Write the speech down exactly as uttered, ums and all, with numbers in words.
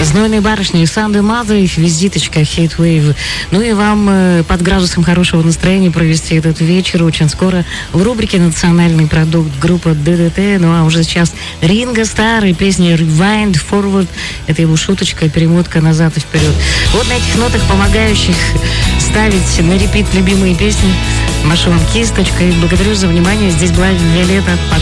Знойные барышни, Санды Мазы, визиточка Hate Wave. Ну и вам э, под градусом хорошего настроения провести этот вечер очень скоро в рубрике «Национальный продукт» группа ДДТ. Ну а уже сейчас Ринго Стар и песня Rewind Forward. Это его шуточка, перемотка назад и вперед. Вот на этих нотах, помогающих ставить на репит любимые песни, машу вам кисточкой. Благодарю за внимание. Здесь была Виолетта. Пока.